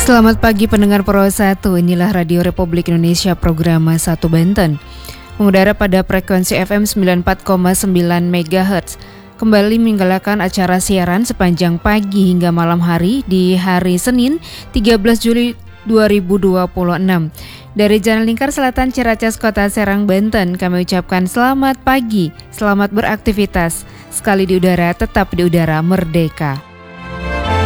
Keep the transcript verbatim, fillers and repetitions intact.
Selamat pagi pendengar Pro satu, inilah Radio Republik Indonesia program satu Banten. Mengudara pada frekuensi F M sembilan puluh empat koma sembilan megahertz. Kembali menggalakan acara siaran sepanjang pagi hingga malam hari di hari Senin tiga belas Juli dua ribu dua puluh enam. Dari Jalan Lingkar Selatan Ciracas, Kota Serang, Banten, kami ucapkan selamat pagi, selamat beraktivitas. Sekali di udara, tetap di udara merdeka.